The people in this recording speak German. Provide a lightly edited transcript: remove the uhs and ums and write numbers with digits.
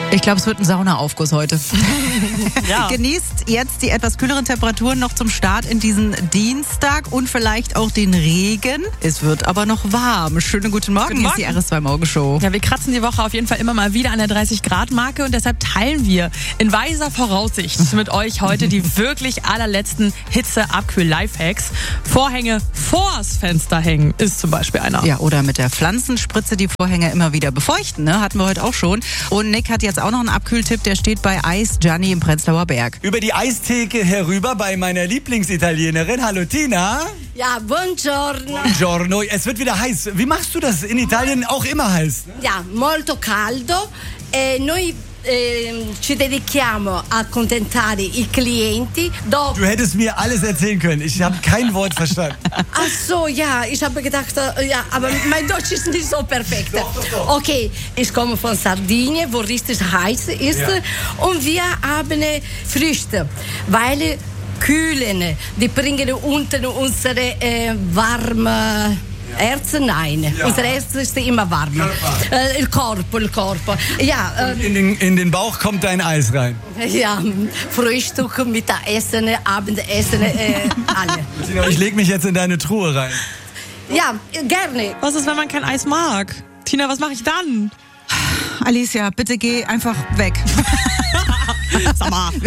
Ich glaube, es wird ein Saunaaufguss heute. Ja. Genießt jetzt die etwas kühleren Temperaturen noch zum Start in diesen Dienstag und vielleicht auch den Regen. Es wird aber noch warm. Schönen guten Morgen, hier ist die RS2 Morgenshow. Ja, wir kratzen die Woche auf jeden Fall immer mal wieder an der 30-Grad-Marke und deshalb teilen wir in weiser Voraussicht mit euch heute die wirklich allerletzten Hitze-Abkühl-Lifehacks. Vorhänge vors Fenster hängen ist zum Beispiel einer. Ja, oder mit der Pflanzenspritze die Vorhänge immer wieder befeuchten, ne? Hatten wir heute auch schon. Und Nick hat jetzt auch noch einen Abkühltipp, der steht bei Eis Gianni im Prenzlauer Berg. Über die Eistheke herüber bei meiner Lieblingsitalienerin. Hallo Tina. Ja, buongiorno. Buongiorno. Es wird wieder heiß. Wie machst du das in Italien auch immer heiß? Ne? Ja, molto caldo. Noi ci dedichiamo a accontentare i clienti. Du hättest mir alles erzählen können. Ich habe kein Wort verstanden. Ach so, ja, ich habe gedacht, ja, aber mein Deutsch ist nicht so perfekt. Doch. Okay, ich komme von Sardinien, wo richtig heiß ist. Ja. Und wir haben Früchte, weil kühlen, die bringen unter unsere warme Herzen, nein. Ja. Unser Herz ist immer warm. Il corpo. Ja, In den Bauch kommt dein Eis rein. ja, Frühstück, Mittagessen, Abendessen, alle. Tina, ich leg mich jetzt in deine Truhe rein. Ja, gerne. Was ist, wenn man kein Eis mag? Tina, was mache ich dann? Alicia, bitte geh einfach weg. Sag mal.